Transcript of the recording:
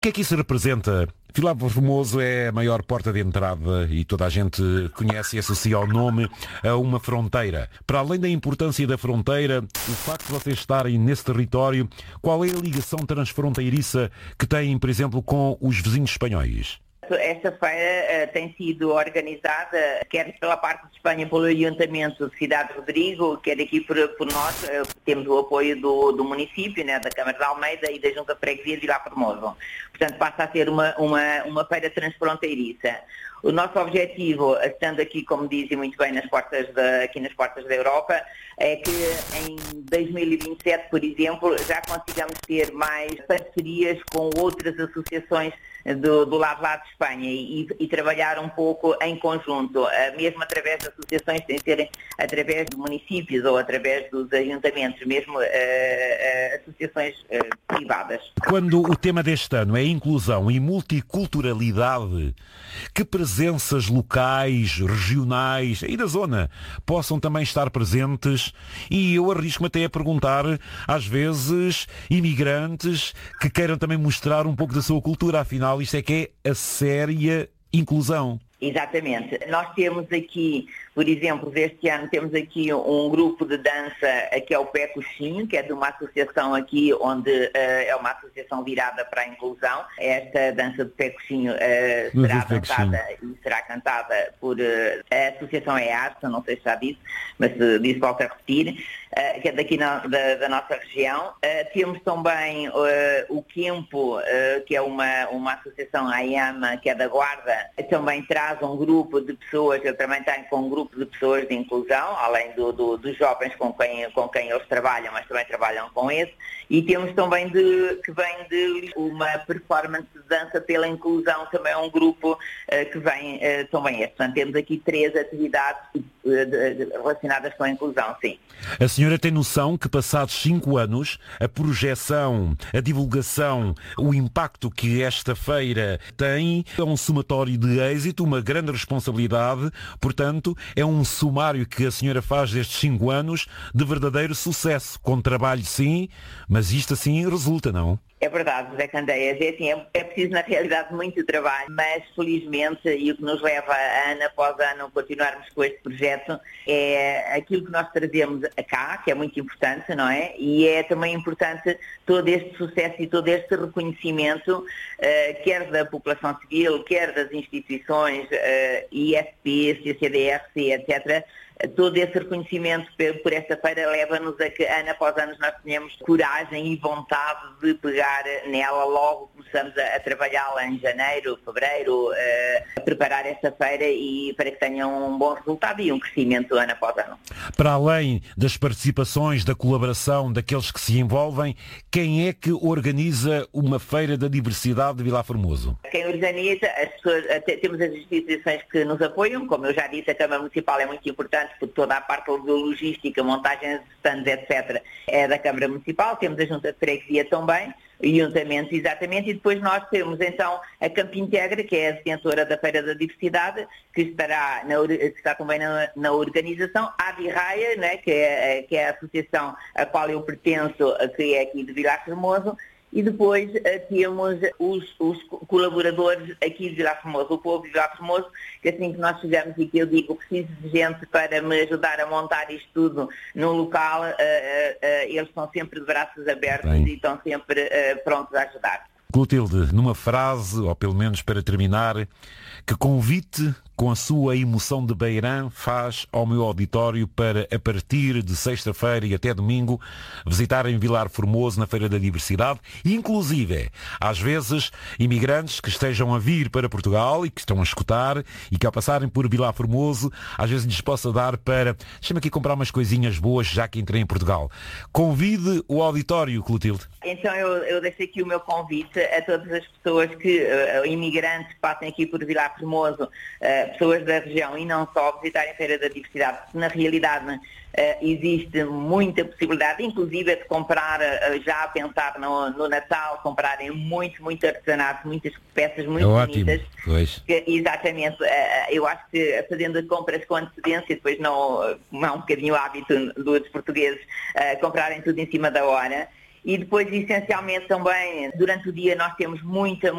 O que é que isso representa? Vila Formoso é a maior porta de entrada e toda a gente conhece e associa o nome a uma fronteira. Para além da importância da fronteira, o facto de vocês estarem nesse território, qual é a ligação transfronteiriça que têm, por exemplo, com os vizinhos espanhóis? Esta feira tem sido organizada, quer pela parte de Espanha, pelo Ayuntamento de Cidade de Rodrigo, quer aqui por nós, temos o apoio do município, né, da Câmara de Almeida e da Junta de Freguesia de Vila Formoso. Portanto, passa a ser uma feira transfronteiriça. O nosso objetivo, estando aqui, como dizem muito bem, aqui nas portas da Europa, é que em 2027, por exemplo, já consigamos ter mais parcerias com outras associações do lado lá de Espanha e trabalhar um pouco em conjunto, mesmo através de associações, sem serem através de municípios ou através dos ayuntamentos, mesmo associações privadas. Quando o tema deste ano é inclusão e multiculturalidade, que presenças locais, regionais e da zona possam também estar presentes, e eu arrisco-me até a perguntar, às vezes, imigrantes que queiram também mostrar um pouco da sua cultura, afinal isto é que é a séria inclusão. Exatamente. Nós temos aqui, por exemplo, este ano temos aqui um grupo de dança que é o Pé Coxinho, que é de uma associação aqui, onde é uma associação virada para a inclusão. Esta dança de Pé Coxinho será dançada e será cantada por a associação EARSA, não sei se já disse, mas disse volto a repetir, que é daqui da nossa região. Temos também o Quempo, que é uma associação AIAMA, que é da Guarda, também traz um grupo de pessoas, eu também tenho com um grupo de pessoas de inclusão, além dos jovens com quem eles trabalham, mas também trabalham com esse, e temos também que vem de uma performance de dança pela inclusão, também é um grupo que vem também esse. Portanto, temos aqui 3 atividades relacionadas com a inclusão, sim. A senhora tem noção que passados 5 anos, a projeção, a divulgação, o impacto que esta feira tem é um somatório de êxito, uma grande responsabilidade, portanto, é um sumário que a senhora faz destes 5 anos de verdadeiro sucesso, com trabalho sim, mas isto assim resulta, não? É verdade, José Candeias, é preciso na realidade muito trabalho, mas felizmente, e o que nos leva a ano após ano continuarmos com este projeto, é aquilo que nós trazemos cá, que é muito importante, não é? E é também importante todo este sucesso e todo este reconhecimento, quer da população civil, quer das instituições, IFP, CCDRC, etc., todo esse reconhecimento por esta feira leva-nos a que, ano após ano, nós tenhamos coragem e vontade de pegar nela logo, começamos a trabalhá-la em janeiro, fevereiro, a preparar esta feira e para que tenha um bom resultado e um crescimento ano após ano. Para além das participações, da colaboração daqueles que se envolvem, quem é que organiza uma feira da diversidade de Vila Formoso? Quem organiza, temos as instituições que nos apoiam, como eu já disse, a Câmara Municipal é muito importante, porque toda a parte de logística, montagem de stands, etc., é da Câmara Municipal, temos a Junta de Freguesia também, o Ayuntamento, exatamente, e depois nós temos então a Campo Integra, que é a detentora da Feira da Diversidade, que está também na organização, a Avirraia, né, que é a associação a qual eu pertenço, que é aqui de Vila Formoso, e depois temos os colaboradores aqui de Vila Formoso, o povo de Vila Formoso, que assim que nós fizermos e que eu digo, preciso de gente para me ajudar a montar isto tudo no local, eles estão sempre de braços abertos. Bem. E estão sempre prontos a ajudar. Clotilde, numa frase, ou pelo menos para terminar, que convite com a sua emoção de beirã faz ao meu auditório para, a partir de sexta-feira e até domingo, visitarem Vilar Formoso na Feira da Diversidade, inclusive, às vezes, imigrantes que estejam a vir para Portugal e que estão a escutar e que ao passarem por Vilar Formoso, às vezes lhes possa dar para, deixa-me aqui comprar umas coisinhas boas já que entrei em Portugal. Convide o auditório, Clotilde. Então eu deixo aqui o meu convite a todas as pessoas que, imigrantes, que passem aqui por Vilar Formoso, pessoas da região e não só, visitarem a Feira da Diversidade, porque na realidade existe muita possibilidade, inclusive de comprar, já a pensar no Natal, comprarem muito artesanato, muitas peças muito bonitas. Pois. Exatamente, eu acho que fazendo compras com antecedência, depois não é um bocadinho o hábito dos portugueses comprarem tudo em cima da hora. E depois, essencialmente, também, durante o dia nós temos muita